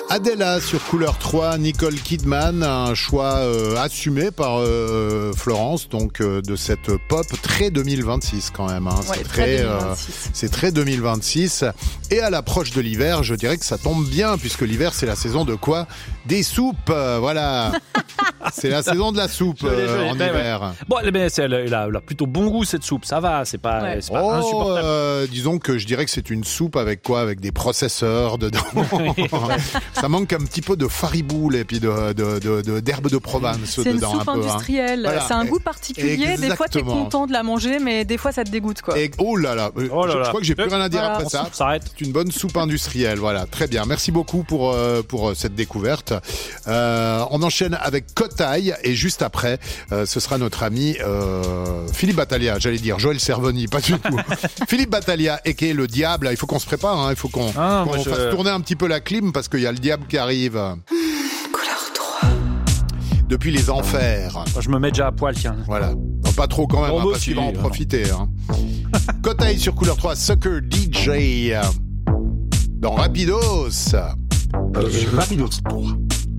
Adela sur Couleur 3, Nicole Kidman, un choix assumé par Florence, donc de cette pop très 2026 quand même. Hein. Ouais, C'est très 2026. Et à l'approche de l'hiver, je dirais que ça tombe bien, puisque l'hiver c'est la saison de quoi ? Des soupes, voilà. C'est la saison de la soupe en hiver. Ouais. Bon, mais elle a plutôt bon goût cette soupe, ça va, c'est pas insupportable. Disons que je dirais que c'est une soupe avec quoi ? Avec des processeurs dedans. Ça manque un petit peu de fariboule et puis d'herbe de Provence c'est dedans. C'est une soupe industrielle, Voilà. C'est un goût particulier. Exactement. Des fois t'es content de la manger, mais des fois ça te dégoûte quoi. Oh là là, je crois que j'ai plus rien à dire après ça. On s'arrête. C'est une bonne soupe industrielle, voilà, très bien. Merci beaucoup pour cette découverte. On enchaîne avec Cotaille et juste après, ce sera notre ami Philippe Battaglia, j'allais dire Joël Cervoni, pas du tout. Philippe Battaglia, et qui est le diable. Il faut qu'on se prépare, hein. Il faut qu'on fasse tourner un petit peu la clim parce qu'il y a le diable qui arrive. Couleur 3. Depuis les enfers. Je me mets déjà à poil, tiens. Voilà. Non, pas trop quand même, hein, parce qu'il va en profiter. Hein. Cotaille sur Couleur 3, Sucker DJ. Dans Rapidos. Rapidos.